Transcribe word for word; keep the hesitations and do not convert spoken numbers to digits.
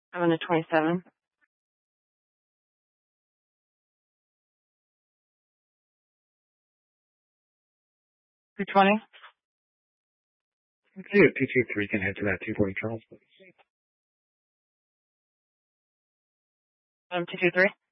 I'm in a twenty-seven. two twenty. Let's see if two two three can head to that two forty Charles, please. Um, two two three.